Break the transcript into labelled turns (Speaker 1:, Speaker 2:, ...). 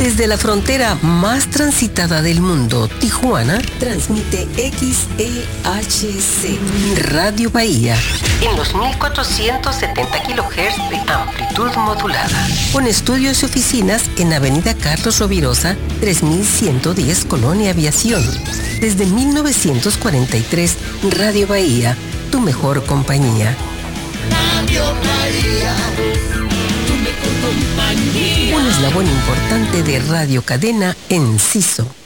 Speaker 1: Desde la frontera más transitada del mundo, Tijuana, transmite XEHC, Radio Bahía, en los 1470 kHz de amplitud modulada, con estudios y oficinas en Avenida Carlos Rovirosa, 3110, Colonia Aviación. Desde 1943, Radio Bahía, tu mejor compañía.
Speaker 2: Radio Bahía, tu mejor compañía.
Speaker 1: Un eslabón importante de Radio Cadena Enciso.